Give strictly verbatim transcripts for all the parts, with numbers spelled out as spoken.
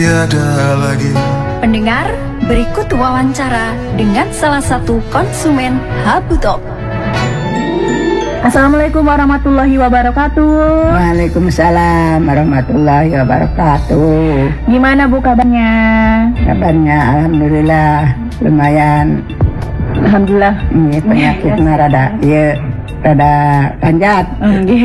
Tiada lagi. Pendengar, berikut wawancara dengan salah satu konsumen Habutop. Assalamualaikum warahmatullahi wabarakatuh. Waalaikumsalam warahmatullahi wabarakatuh. Gimana Bu kabarnya? Kabarnya alhamdulillah lumayan. Alhamdulillah. Ini penyakitnya rada ya rada panjat. Nggih.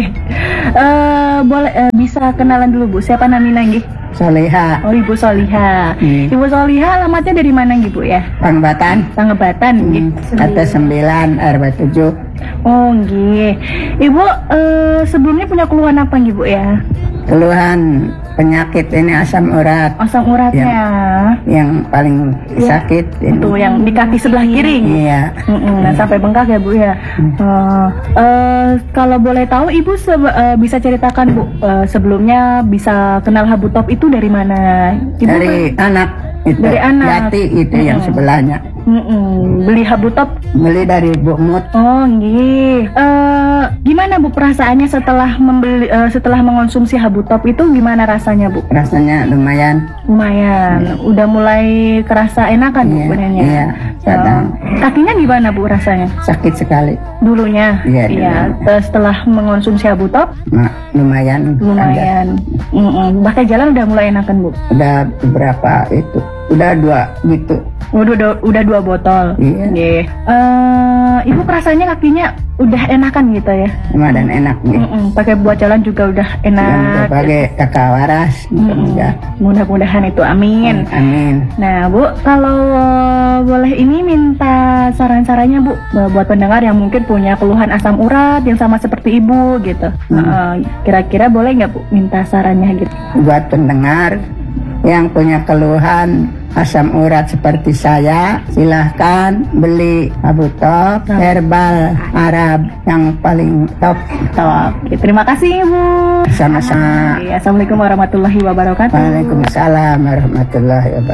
Eh boleh eh, bisa kenalan dulu Bu, siapa namanya nggih? Soleha. Oh, Ibu Soliha. Hmm. Ibu Soliha alamatnya dari mana nggih Bu ya? Pangbatan. Pangebatan nggih. Hmm. Kata sembilan R W tujuh. Oh nggih. Ibu eh, sebelumnya punya keluhan apa nggih Bu ya? Keluhan penyakit ini asam urat. Asam uratnya. Yang, yang paling sakit ini. Itu yang di kaki sebelah kiri. Iya. Mm-mm, nah, sampai bengkak ya Bu ya. Hmm. Uh, uh, kalau boleh tahu Ibu sebe- uh, bisa ceritakan Bu uh, sebelumnya bisa kenal Habutop itu dari mana? Ibu Dari kan? anak itu. Dari anak. Yati itu mm-hmm. yang sebelahnya. Mm-mm. Beli Habutop? Beli dari Bu Mut. Oh nggih. Uh, gimana Bu perasaannya setelah membeli uh, setelah mengonsumsi Habutop itu gimana rasanya Bu? Rasanya lumayan. Lumayan. Hmm. Udah mulai kerasa enakan Bu Iya, badannya. iya. Uh, kakinya gimana Bu rasanya? Sakit sekali. Dulunya. Iya. Iya. Setelah mengonsumsi Habutop? Nah, lumayan. Lumayan. Mm-mm. Bahkan jalan udah mulai enakan Bu? Udah beberapa itu. Udah dua gitu. Udah, udah, udah dua botol. Iya. Yeah. Uh, Ibu rasanya kakinya udah enakan gitu ya? Lumayan enak nih. Pakai buat jalan juga udah enak. Pakai kakak waras. Mudah. Mudah-mudahan itu amin. Amin. Nah Bu, kalau uh, boleh ini minta saran-sarannya Bu buat pendengar yang mungkin punya keluhan asam urat yang sama seperti Ibu gitu. Hmm. Uh, kira-kira boleh nggak Bu minta sarannya gitu? Buat pendengar yang punya keluhan asam urat seperti saya, silahkan beli Habutop herbal Arab yang paling top. Top. Oke, terima kasih Ibu. Sama-sama. Assalamualaikum warahmatullahi wabarakatuh. Waalaikumsalam warahmatullahi wabarakatuh.